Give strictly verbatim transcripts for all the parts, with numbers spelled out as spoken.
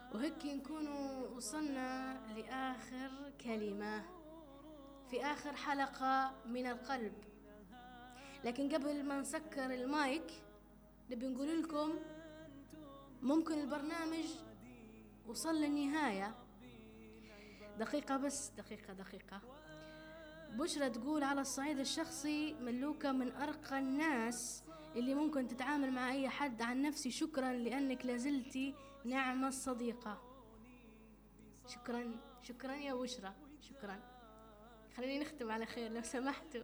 وهيك نكونوا وصلنا لآخر كلمة في آخر حلقة من القلب. لكن قبل ما نسكر المايك نبي نقول لكم ممكن البرنامج وصل للنهاية. دقيقة بس، دقيقة دقيقة بشرى تقول على الصعيد الشخصي ملوكة من أرقى الناس اللي ممكن تتعامل مع أي حد. عن نفسي شكرا لأنك لازلتي نعمة الصديقة. شكرا شكرا يا بشرى، شكرا. خليني نختم على خير لو سمحتوا.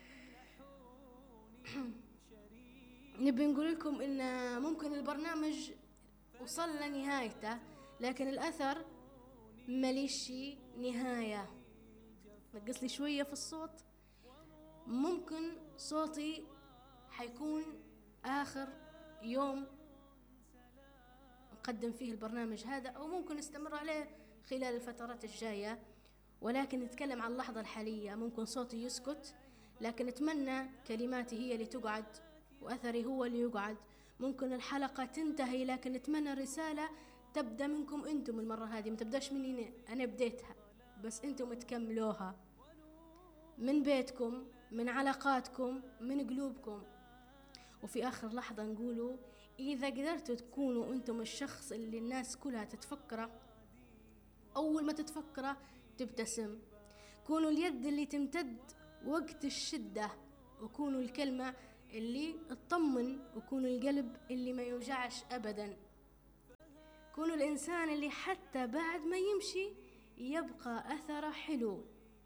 نبي نقول لكم إن ممكن البرنامج وصل لنهايته لكن الأثر مليشي نهاية. نقص لي شوية في الصوت، ممكن صوتي حيكون آخر يوم نقدم فيه البرنامج هذا، أو ممكن نستمر عليه خلال الفترات الجاية، ولكن نتكلم عن اللحظة الحالية. ممكن صوتي يسكت لكن أتمنى كلماتي هي اللي تقعد وأثري هو اللي يقعد. ممكن الحلقة تنتهي لكن أتمنى الرسالة تبدأ منكم أنتم المرة هذه، ما تبدأش مني أنا بديتها، بس أنتم تكملوها من بيتكم، من علاقاتكم، من قلوبكم. وفي آخر لحظة نقولوا إذا قدرتوا تكونوا أنتم الشخص اللي الناس كلها تتفكره، أول ما تتفكره تبتسم. كونوا اليد اللي تمتد وقت الشدة، وكونوا الكلمة اللي تطمن، وكونوا القلب اللي ما يوجعش أبدا. كونوا الإنسان اللي حتى بعد ما يمشي يبقى أثره حلو.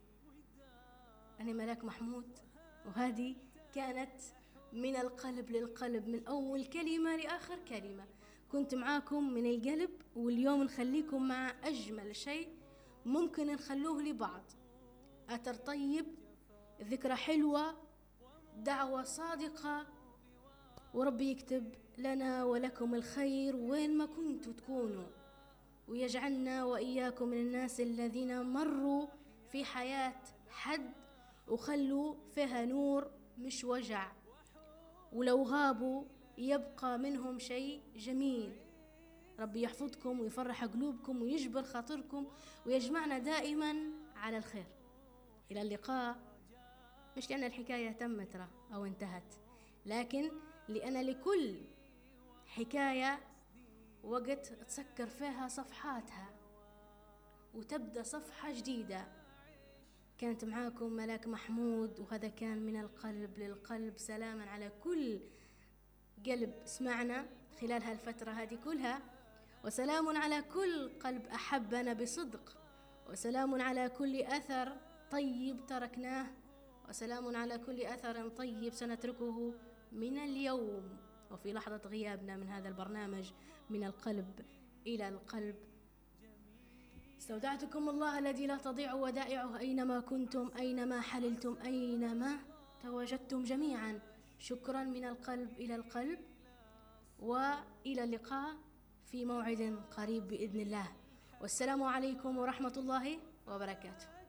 أنا ملاك محمود، وهذه كانت من القلب للقلب، من أول كلمة لآخر كلمة. كنت معاكم من القلب، واليوم نخليكم مع أجمل شيء ممكن نخلوه لبعض. أثر طيب، ذكرى حلوة، دعوة صادقة، وربي يكتب لنا ولكم الخير وين ما كنتوا تكونوا، ويجعلنا وإياكم من الناس الذين مروا في حياة حد وخلوا فيها نور مش وجع، ولو غابوا يبقى منهم شيء جميل. ربي يحفظكم ويفرح قلوبكم ويجبر خاطركم ويجمعنا دائما على الخير. إلى اللقاء، مش لأن الحكاية تمت أو انتهت، لكن لأن لكل حكاية وقت تسكر فيها صفحاتها وتبدأ صفحة جديدة. كانت معاكم ملاك محمود، وهذا كان من القلب للقلب. سلاما على كل قلب سمعنا خلال هالفترة هذه كلها، وسلام على كل قلب أحبنا بصدق، وسلام على كل أثر طيب تركناه، وسلام على كل أثر طيب سنتركه من اليوم وفي لحظة غيابنا من هذا البرنامج. من القلب إلى القلب، استودعتكم الله الذي لا تضيع ودائعه أينما كنتم، أينما حللتم، أينما تواجدتم جميعا. شكرا من القلب إلى القلب، وإلى اللقاء في موعد قريب بإذن الله. والسلام عليكم ورحمة الله وبركاته.